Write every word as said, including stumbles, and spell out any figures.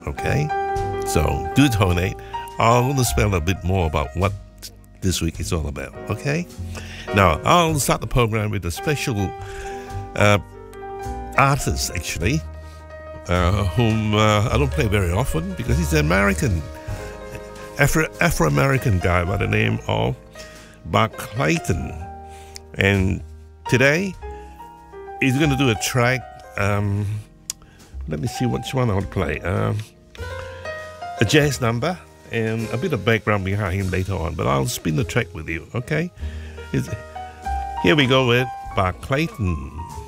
Okay? So do donate. I'm going to spell a bit more about what this week is all about. Okay? Now, I'll start the program with a special uh, artist, actually, uh, whom uh, I don't play very often because he's an American, Afro, Afro-American guy by the name of Buck Clayton. And today, he's going to do a track. Um, let me see which one I'll play. Um, a jazz number and a bit of background behind him later on. But I'll spin the track with you, okay? It's, here we go with Buck Clayton.